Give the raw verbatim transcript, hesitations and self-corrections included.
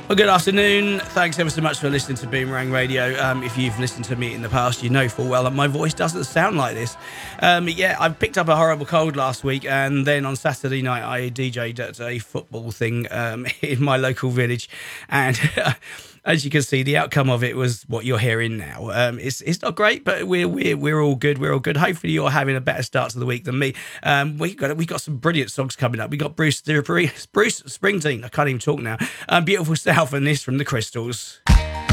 Well, good afternoon. Thanks ever so much for listening to Boomerang Radio. Um, if you've listened to me in the past, you know full well that my voice doesn't sound like this. Um, yeah, I picked up a horrible cold last week, and then on Saturday night I D J'd at a football thing um, in my local village, and as you can see, the outcome of it was what you're hearing now. Um, it's it's not great, but we're we're we're all good. We're all good. Hopefully, you're having a better start to the week than me. Um, we got we got some brilliant songs coming up. We got Bruce Bruce Springsteen. I can't even talk now. Um, Beautiful South and this from the Crystals.